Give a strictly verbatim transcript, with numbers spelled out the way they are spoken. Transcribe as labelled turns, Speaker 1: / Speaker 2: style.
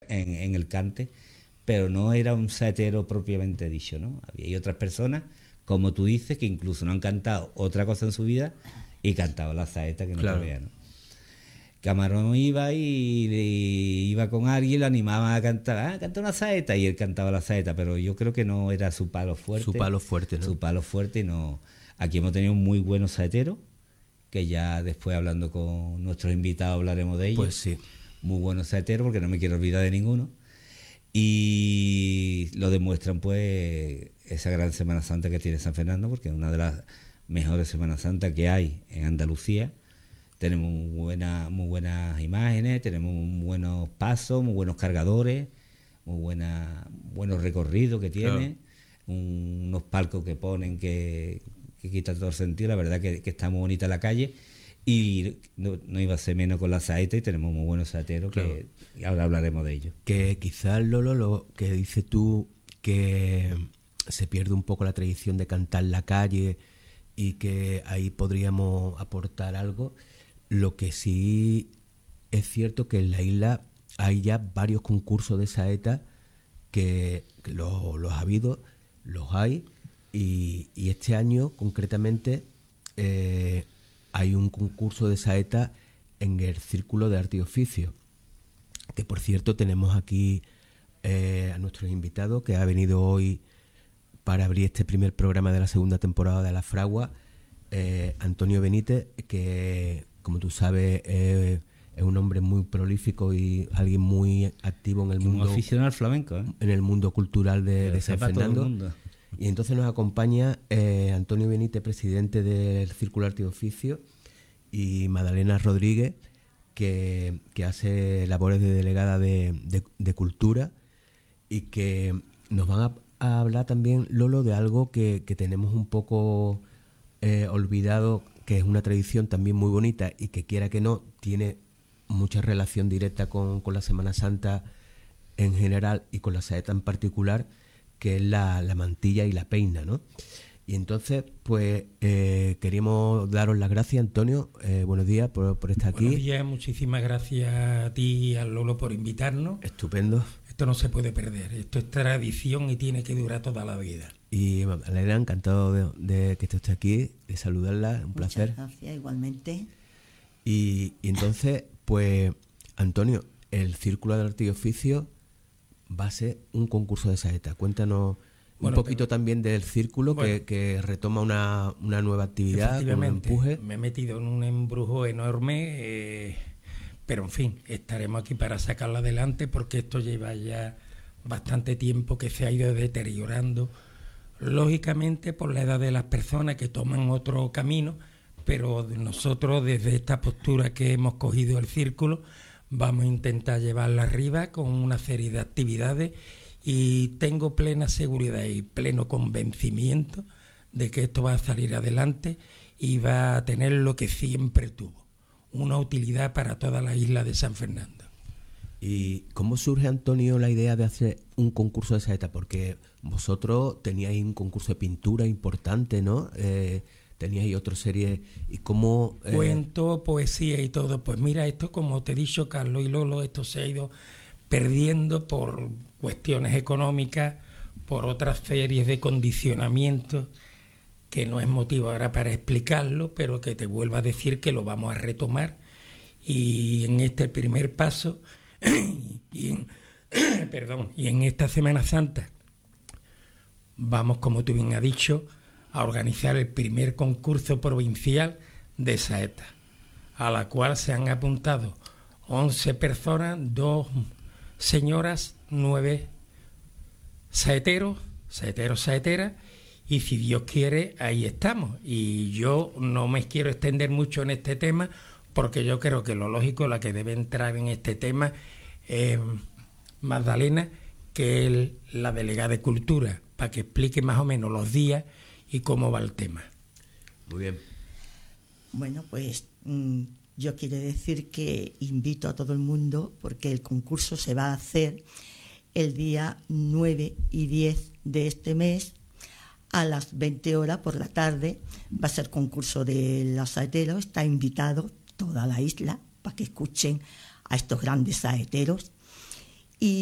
Speaker 1: en, en el cante, pero no era un saetero propiamente dicho, ¿no? Había otras personas, como tú dices, que incluso no han cantado otra cosa en su vida y cantaban la saeta, que no
Speaker 2: Claro.
Speaker 1: te vean, ¿no? Camarón iba y, y iba con alguien, lo animaba a cantar, ah, canta una saeta, y él cantaba la saeta, pero yo creo que no era su palo fuerte.
Speaker 2: Su palo fuerte, ¿no?
Speaker 1: Su palo fuerte, no. Aquí hemos tenido un muy buenos saeteros, que ya después hablando con nuestros invitados hablaremos de ellos.
Speaker 2: Pues sí.
Speaker 1: Muy buenos saeteros, porque no me quiero olvidar de ninguno. Y lo demuestran pues esa gran Semana Santa que tiene San Fernando, porque es una de las mejores Semanas Santas que hay en Andalucía. Tenemos muy, buena, muy buenas imágenes, tenemos muy buenos pasos, muy buenos cargadores, muy buena, buenos recorridos que tiene,
Speaker 2: Claro.
Speaker 1: un, unos palcos que ponen que, que quitan todo el sentido. La verdad que, que está muy bonita la calle, y no, no iba a ser menos con la saeta, y tenemos muy buenos saeteros,
Speaker 2: Claro.
Speaker 1: que ahora hablaremos de ellos.
Speaker 2: Que quizás, Lolo, lo que dices tú, que se pierde un poco la tradición de cantar en la calle y que ahí podríamos aportar algo. Lo que sí es cierto que en la isla hay ya varios concursos de saeta que, que los, los ha habido, los hay, y, y este año concretamente eh, hay un concurso de saeta en el Círculo de Arte y Oficio, que por cierto tenemos aquí eh, a nuestros invitados, que ha venido hoy para abrir este primer programa de la segunda temporada de La Fragua, eh, Antonio Benítez, que como tú sabes eh, es un hombre muy prolífico y alguien muy activo en el
Speaker 1: Y
Speaker 2: mundo,
Speaker 1: muy aficionado al flamenco, ¿eh?
Speaker 2: en el mundo cultural de,
Speaker 1: Que
Speaker 2: de San
Speaker 1: sepa todo el
Speaker 2: Fernando.
Speaker 1: mundo.
Speaker 2: Y entonces nos acompaña eh, Antonio Benítez, presidente del Círculo Arte y Oficio, y Madalena Rodríguez, que, que hace labores de delegada de, de, de cultura, y que nos van a, a hablar también, Lolo, de algo que, que tenemos un poco eh, olvidado, que es una tradición también muy bonita y que, quiera que no, tiene mucha relación directa con, con la Semana Santa en general y con la saeta en particular, que es la, la mantilla y la peina, ¿no? Y entonces, pues, eh, queríamos daros las gracias, Antonio. Eh, buenos días por, por estar aquí.
Speaker 3: Buenos días, muchísimas gracias a ti y a Lolo por invitarnos.
Speaker 2: Estupendo.
Speaker 3: Esto no se puede perder, esto es tradición y tiene que durar toda la vida.
Speaker 2: Y Magdalena, encantado de, de que esté aquí, de saludarla, un
Speaker 4: Muchas
Speaker 2: placer.
Speaker 4: gracias, igualmente.
Speaker 2: Y, y entonces, pues, Antonio, el Círculo de Arte y Oficio va a ser un concurso de saeta. Cuéntanos
Speaker 3: Bueno,
Speaker 2: un poquito
Speaker 3: pero,
Speaker 2: también del Círculo,
Speaker 3: bueno,
Speaker 2: que, que retoma una, una nueva actividad con un empuje.
Speaker 3: Me he metido en un embrujo enorme, eh, pero en fin, estaremos aquí para sacarla adelante, porque esto lleva ya bastante tiempo que se ha ido deteriorando, lógicamente por la edad de las personas que toman otro camino, pero nosotros desde esta postura que hemos cogido el Círculo vamos a intentar llevarla arriba con una serie de actividades, y tengo plena seguridad y pleno convencimiento de que esto va a salir adelante y va a tener lo que siempre tuvo, una utilidad para toda la isla de San Fernando.
Speaker 2: ¿Y cómo surge, Antonio, la idea de hacer un concurso de saeta? Porque vosotros teníais un concurso de pintura importante, ¿no? Eh, teníais otra serie. ¿Y cómo...? Eh...
Speaker 3: Cuento, poesía y todo. Pues mira, esto, como te he dicho, Carlos y Lolo, esto se ha ido perdiendo por cuestiones económicas, por otras series de condicionamientos, que no es motivo ahora para explicarlo, pero que te vuelvo a decir que lo vamos a retomar. Y en este primer paso, y en, perdón, y en esta Semana Santa, vamos, como tú bien has dicho, a organizar el primer concurso provincial de saeta, a la cual se han apuntado once personas, dos señoras, nueve saeteros, saeteros, saeteras, y si Dios quiere, ahí estamos. Y yo no me quiero extender mucho en este tema, porque yo creo que lo lógico, la que debe entrar en este tema es Magdalena, que es la delegada de Cultura, para que explique más o menos los días y cómo va el tema.
Speaker 2: Muy bien.
Speaker 4: Bueno, pues mmm, yo quiero decir que invito a todo el mundo, porque el concurso se va a hacer el día nueve y diez de este mes, a las veinte horas por la tarde. Va a ser concurso de los saeteros, está invitado toda la isla para que escuchen a estos grandes saeteros